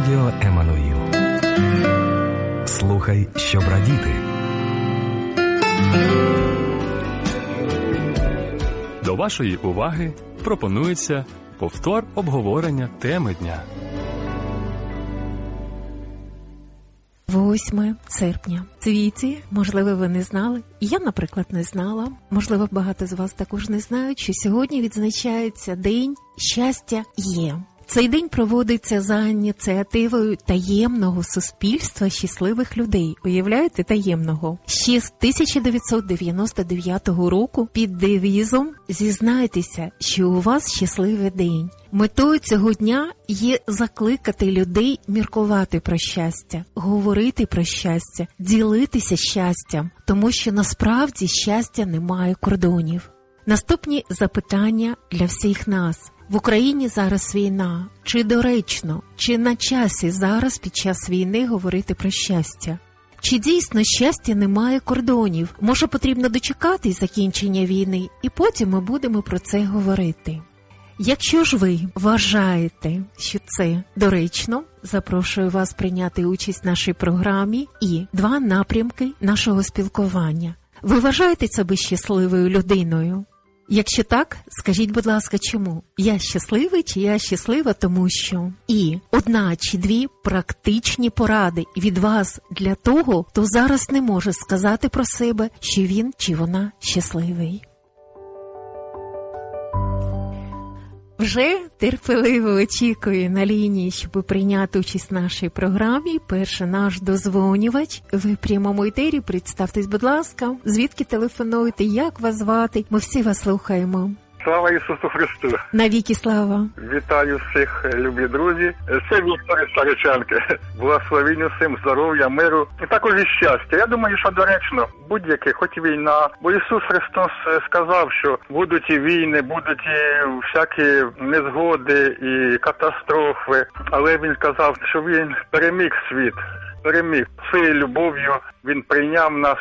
Радіо Еммануїл. Слухай, щоб радіти. До вашої уваги пропонується повтор обговорення теми дня. 8 серпня. В світі, можливо, ви не знали, я, наприклад, не знала, можливо, багато з вас також не знають, що сьогодні відзначається День щастя є. Цей день проводиться за ініціативою таємного суспільства щасливих людей. Уявляєте, таємного? Ще з 1999 року під девізом «Зізнайтеся, що у вас щасливий день». Метою цього дня є закликати людей міркувати про щастя, говорити про щастя, ділитися щастям, тому що насправді щастя не має кордонів. Наступні запитання для всіх нас. В Україні зараз війна. Чи доречно, чи на часі зараз під час війни говорити про щастя? Чи дійсно щастя не має кордонів? Може, потрібно дочекатись закінчення війни, і потім ми будемо про це говорити. Якщо ж ви вважаєте, що це доречно, запрошую вас прийняти участь в нашій програмі і 2 напрямки нашого спілкування. Ви вважаєте себе щасливою людиною? Якщо так, скажіть, будь ласка, чому? Я щасливий чи я щаслива, тому що? І 1 чи 2 практичні поради від вас для того, хто зараз не може сказати про себе, що він чи вона щасливий. Вже терпеливо очікую на лінії, щоб прийняти участь в нашій програмі. Перший наш дозвонювач. Ви в прямому етері. Представтесь, будь ласка. Звідки телефонуєте? Як вас звати? Ми всі вас слухаємо. Слава Ісусу Христу! Навіки слава! Вітаю всіх, любі друзі! Це Віктор Стариченко. Благословіння всім, здоров'я, миру і також і щастя. Я думаю, що доречно будь-яке, хоч і війна. Бо Ісус Христос сказав, що будуть і війни, будуть і всякі незгоди, і катастрофи. Але Він сказав, що Він переміг світ. Переміг своєю любов'ю, Він прийняв нас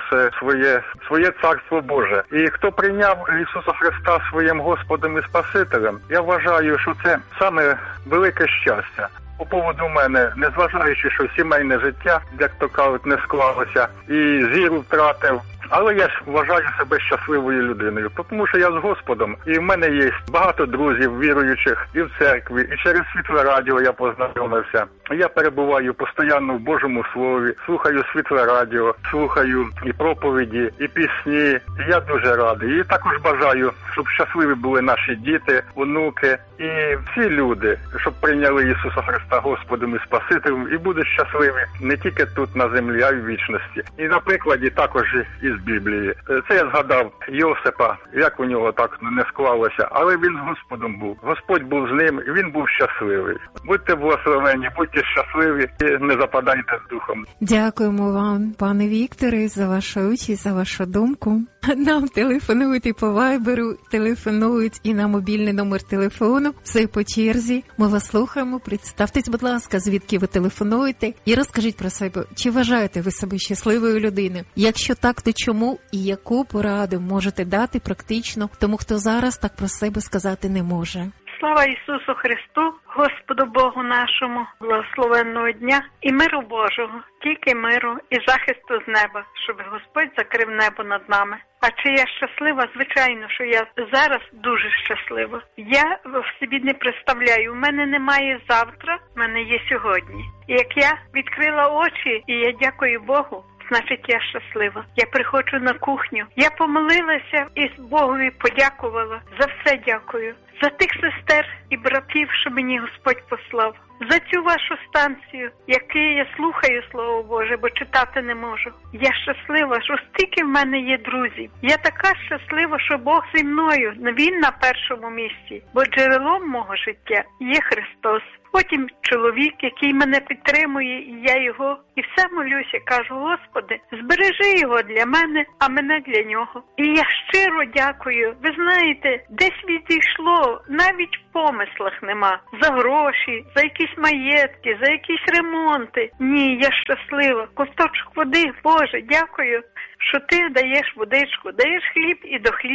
своє Царство Боже. І хто прийняв Ісуса Христа своїм Господом і Спасителем, я вважаю, що це саме велике щастя. По поводу мене, незважаючи, що сімейне життя, як то кажуть, не склалося, і зіру втратив, але я ж вважаю себе щасливою людиною, тому що я з Господом, і в мене є багато друзів віруючих і в церкві, і через Світле Радіо я познайомився. Я перебуваю постійно в Божому Слові, слухаю Світле Радіо, слухаю і проповіді, і пісні, і я дуже радий. І також бажаю, щоб щасливі були наші діти, онуки і всі люди, щоб прийняли Ісуса Христа Господом і Спасителем і будуть щасливі не тільки тут на землі, а й в вічності. І на прикладі також із Біблії. Це я згадав Йосипа, як у нього так не склалося, але він з Господом був. Господь був з ним, і він був щасливий. Будьте благословені, будьте щасливі і не западайте з духом. Дякуємо вам, пане Вікторе, за вашу участь, за вашу думку. Нам телефонують і по вайберу, телефонують і на мобільний номер телефону. Все по черзі. Ми вас слухаємо. Представтесь, будь ласка, звідки ви телефонуєте і розкажіть про себе. Чи вважаєте ви себе щасливою людиною? Якщо так, то чому і яку пораду можете дати практично тому, хто зараз так про себе сказати не може? Слава Ісусу Христу, Господу Богу нашому, благословенного дня і миру Божого, тільки миру і захисту з неба, щоб Господь закрив небо над нами. А чи я щаслива? Звичайно, що я зараз дуже щаслива. Я в собі не представляю, у мене немає завтра, в мене є сьогодні. І як я відкрила очі, і я дякую Богу, значить, я щаслива. Я приходжу на кухню. Я помолилася і Богові подякувала. За все дякую. За тих сестер і братів, що мені Господь послав. За цю вашу станцію, яку я слухаю, Слово Боже, бо читати не можу. Я щаслива, що стільки в мене є друзів. Я така щаслива, що Бог зі мною. Він на першому місці. Бо джерелом мого життя є Христос. Потім чоловік, який мене підтримує, і я його. І все молюся, кажу, Господи, збережи його для мене, а мене для нього. І я щиро дякую. Ви знаєте, десь відійшло, навіть в помислах нема. За гроші, за якісь маєтки, за якісь ремонти. Ні, я щаслива. Ковточок води, Боже, дякую, що ти даєш водичку, даєш хліб і до хліба.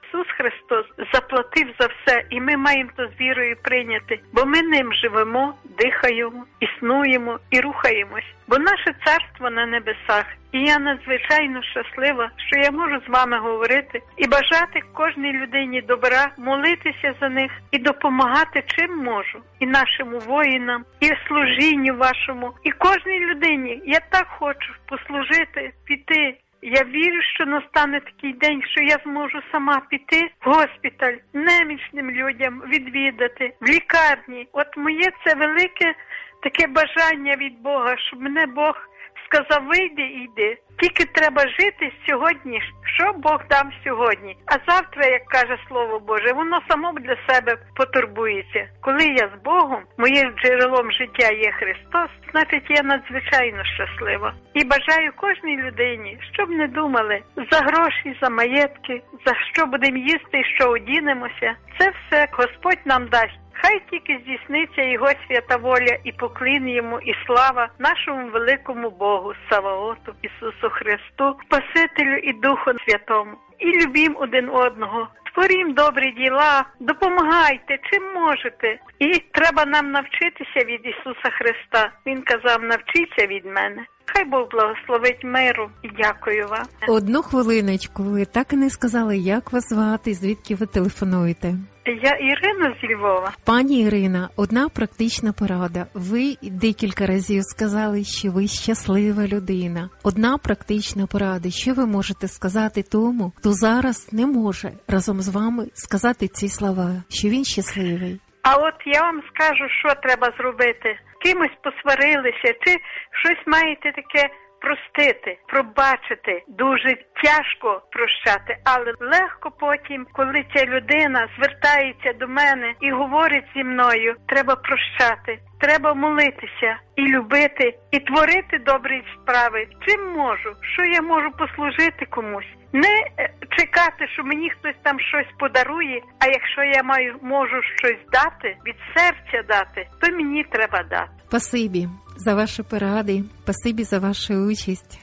Ісус Христос заплатив за все, і ми маємо то з вірою прийняти, бо ми ним живемо, дихаємо, існуємо і рухаємось. Бо наше царство на небесах. І я надзвичайно щаслива, що я можу з вами говорити і бажати кожній людині добра, молитися за них і допомагати чим можу. І нашим воїнам, і служінню вашому, і кожній людині. Я так хочу послужити, піти. Я вірю, що настане такий день, що я зможу сама піти в госпіталь, немічним людям відвідати, в лікарні. От моє це велике таке бажання від Бога, щоб мене Бог сказав, вийди і йди. Тільки треба жити сьогодні, що Бог дам сьогодні. А завтра, як каже Слово Боже, воно само для себе потурбується. Коли я з Богом, моїм джерелом життя є Христос, значить я надзвичайно щаслива. І бажаю кожній людині, щоб не думали за гроші, за маєтки, за що будемо їсти і що одінемося. Це все Господь нам дасть. Хай тільки здійсниться Його свята воля і поклін Йому, і слава нашому великому Богу, Саваоту, Ісусу Христу, Спасителю і Духу Святому. І любім один одного, творім добрі діла, допомагайте, чим можете. І треба нам навчитися від Ісуса Христа. Він казав, навчіться від мене. Хай Бог благословить миру і дякую вам. Одну хвилиночку, ви так і не сказали, як вас звати, звідки ви телефонуєте? Я Ірина з Львова. Пані Ірина, одна практична порада. Ви декілька разів сказали, що ви щаслива людина. Одна практична порада. Що ви можете сказати тому, хто зараз не може разом з вами сказати ці слова, що він щасливий? А от я вам скажу, що треба зробити. Кимось посварилися, чи щось маєте таке простити, пробачити. Дуже тяжко прощати, але легко потім, коли ця людина звертається до мене і говорить зі мною, треба прощати, треба молитися і любити, і творити добрі справи. Чим можу? Що я можу послужити комусь? Не чекати, що мені хтось там щось подарує, а якщо я можу щось дати, від серця дати, то мені треба дати. Спасибі за ваші поради, спасибі за вашу участь.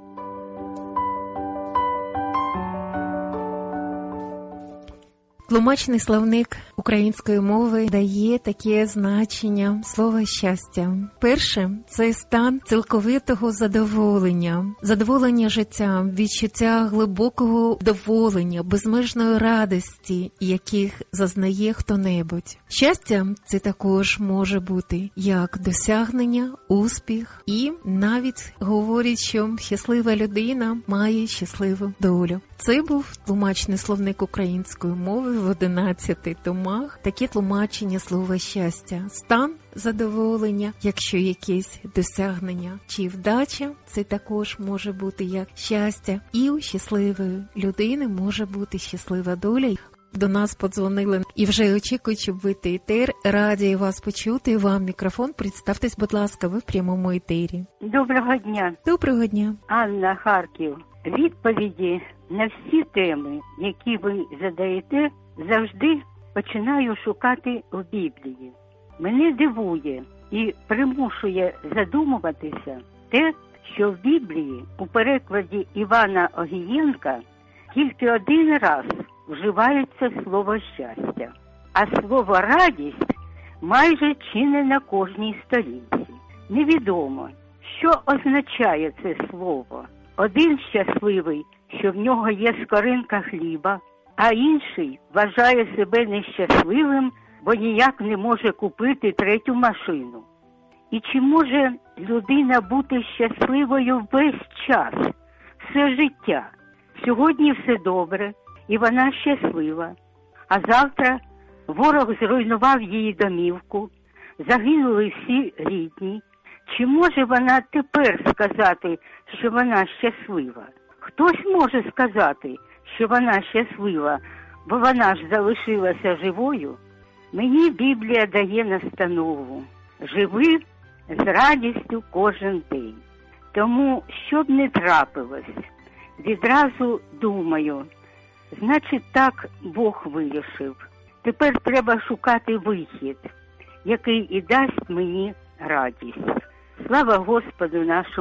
Тлумачний словник української мови дає таке значення слова «щастя». Перше – це стан цілковитого задоволення, задоволення життям, відчуття глибокого вдоволення, безмежної радості, яких зазнає хто-небудь. Щастя – це також може бути як досягнення, успіх і навіть говорять, що щаслива людина має щасливу долю. Це був тлумачний словник української мови в 11 томах. Таке тлумачення слова «щастя». Стан задоволення, якщо якесь досягнення чи вдача, це також може бути як щастя. І у щасливої людини може бути щаслива доля. До нас подзвонили і вже очікують, щоб вийти етер. Раді вас почути. Вам мікрофон. Представтесь, будь ласка, ви в прямому етері. Доброго дня. Доброго дня. Анна, Харків. Відповіді на всі теми, які ви задаєте, завжди починаю шукати в Біблії. Мене дивує і примушує задумуватися те, що в Біблії у перекладі Івана Огієнка тільки один раз вживається слово «щастя», а слово «радість» майже чи не на кожній сторінці. Невідомо, що означає це слово. Один щасливий, що в нього є скоринка хліба, а інший вважає себе нещасливим, бо ніяк не може купити третю машину. І чи може людина бути щасливою весь час, все життя? Сьогодні все добре, і вона щаслива, а завтра ворог зруйнував її домівку, загинули всі рідні. Чи може вона тепер сказати, що вона щаслива? Хтось може сказати, що вона щаслива, бо вона ж залишилася живою? Мені Біблія дає настанову: живи з радістю кожен день. Тому, що б не трапилось, відразу думаю, значить так Бог вирішив. Тепер треба шукати вихід, який і дасть мені радість. Слава Господу нашому!